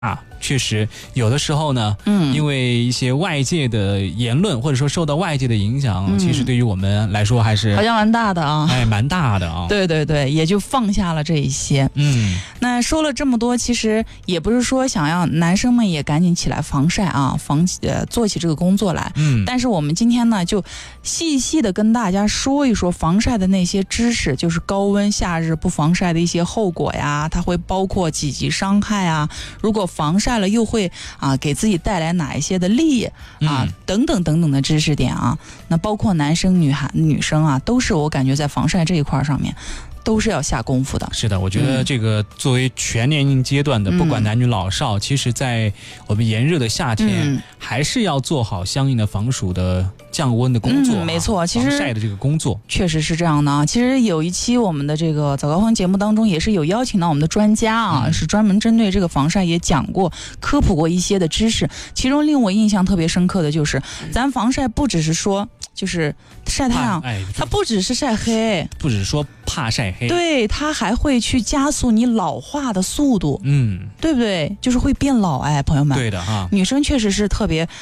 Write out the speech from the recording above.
确实有的时候呢，因为一些外界的言论或者说受到外界的影响，其实对于我们来说还是好像蛮大的啊， 蛮大的啊。 对对对，也就放下了这一些。那说了这么多，其实也不是说想要男生们也赶紧起来防晒啊，做起这个工作来。但是我们今天呢，就细细的跟大家说一说防晒的那些知识，就是高温夏日不防晒的一些后果呀，它会包括几级伤害啊，如果防晒了又会给自己带来哪一些的利益等等等等的知识点啊。那包括男生女生啊，都是我感觉在防晒这一块上面都是要下功夫的。 是的，我觉得这个作为全年龄阶段的，不管男女老少，其实在我们炎热的夏天，还是要做好相应的防暑的降温的工作。 没错，其实防晒的这个工作确实是这样的啊。其实有一期我们的这个早高峰节目当中，也是有邀请到我们的专家啊，是专门针对这个防晒也讲过、科普过一些的知识。其中令我印象特别深刻的就是，咱防晒不只是说就是晒太阳，它不只是晒黑， 不只是说怕晒黑， 对，它还会去加速你老化的速度，对不对？就是会变老，朋友们。 对的哈。 女生确实是特别